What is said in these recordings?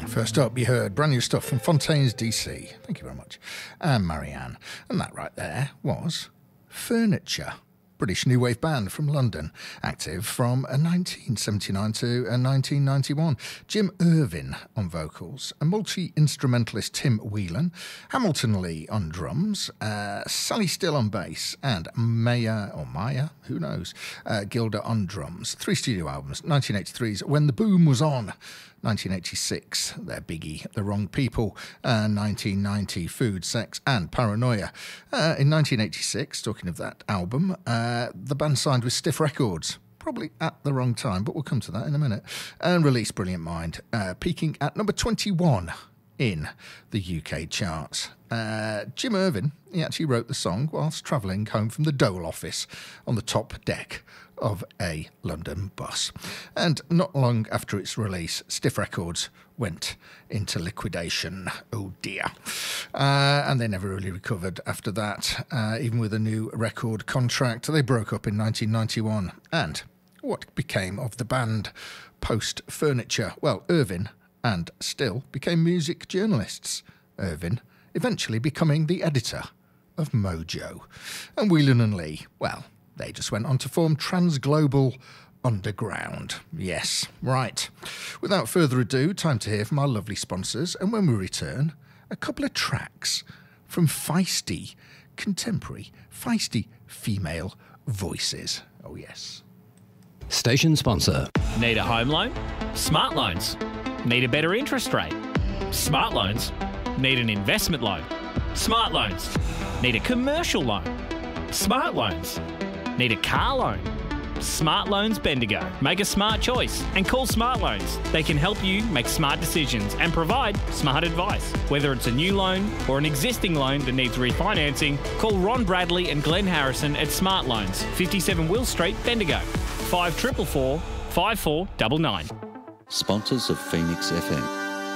First up, you heard brand new stuff from Fontaines DC. Thank you very much. And Marianne. And that right there was Furniture. British new wave band from London, active from 1979 to 1991. Jim Irvin on vocals, a multi-instrumentalist Tim Whelan, Hamilton Lee on drums, Sally Still on bass, and Maya, who knows, Gilda on drums. 3 studio albums, 1983's When the Boom Was On, 1986, their biggie, The Wrong People, 1990, Food, Sex and Paranoia. In 1986, talking of that album, the band signed with Stiff Records, probably at the wrong time, but we'll come to that in a minute, and released Brilliant Mind, peaking at number 21 in the UK charts. Jim Irvin, he actually wrote the song whilst travelling home from the Dole office on the top deck of a London bus. And not long after its release, Stiff Records went into liquidation. Oh dear. And they never really recovered after that. Even with a new record contract, they broke up in 1991. And what became of the band post Furniture? Well, Irvin and Still became music journalists. Irvin eventually becoming the editor of Mojo. And Whelan and Lee, well, they just went on to form Transglobal Underground. Yes, right. Without further ado, time to hear from our lovely sponsors, and when we return, a couple of tracks from feisty, contemporary, feisty female voices. Oh yes. Station sponsor. Need a home loan? Smart Loans. Need a better interest rate? Smart Loans. Need an investment loan? Smart Loans. Need a commercial loan? Smart Loans. Need a car loan? Smart Loans Bendigo. Make a smart choice and call Smart Loans. They can help you make smart decisions and provide smart advice. Whether it's a new loan or an existing loan that needs refinancing, call Ron Bradley and Glenn Harrison at Smart Loans, 57 Will Street, Bendigo. 5444 5499. Sponsors of Phoenix FM.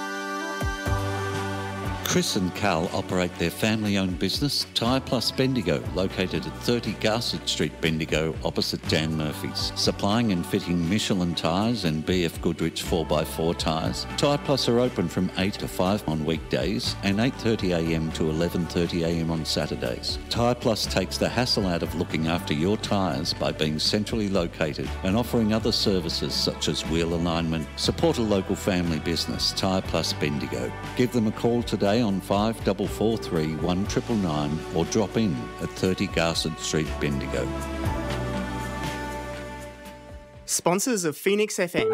Chris and Carl operate their family-owned business, Tyre Plus Bendigo, located at 30 Garsett Street, Bendigo, opposite Dan Murphy's. Supplying and fitting Michelin tyres and BF Goodrich 4x4 tyres, Tyre Plus are open from 8 to 5 on weekdays and 8:30am to 11:30am on Saturdays. Tyre Plus takes the hassle out of looking after your tyres by being centrally located and offering other services such as wheel alignment. Support a local family business, Tyre Plus Bendigo. Give them a call today on 5443 1999 or drop in at 30 Garsett Street, Bendigo. Sponsors of Phoenix FM.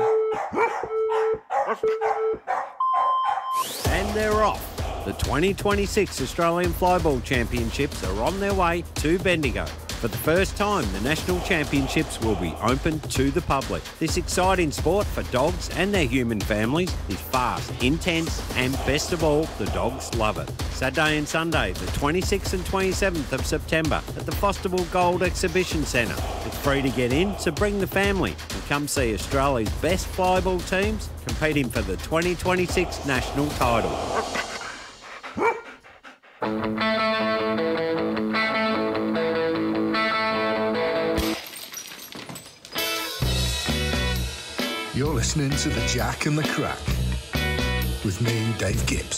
And they're off. The 2026 Australian Flyball Championships are on their way to Bendigo. For the first time, the National Championships will be open to the public. This exciting sport for dogs and their human families is fast, intense, and best of all, the dogs love it. Saturday and Sunday, the 26th and 27th of September at the Fosterville Gold Exhibition Centre. It's free to get in, so bring the family and come see Australia's best flyball teams competing for the 2026 national title. You're listening to The Jack and the Crack with me, Dave Gibbs.